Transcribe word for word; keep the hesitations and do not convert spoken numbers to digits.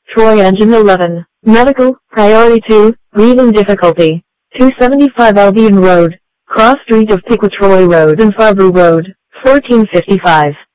Troy Engine eleven. Medical, Priority two, Breathing Difficulty. two seventy-five Albion Road, Cross Street of Piqua Troy Road and Farber Road, fourteen fifty-five.